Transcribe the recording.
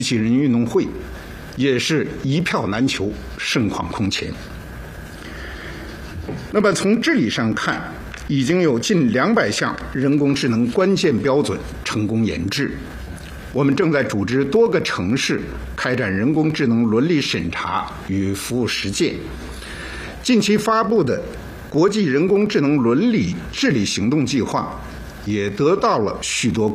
机器人运动会也是一票难求，盛况空前。那么从治理上看，已经有近200项人工智能关键标准成功研制。我们正在组织多个城市开展人工智能伦理审查与服务实践。近期发布的国际人工智能伦理治理行动计划也得到了许多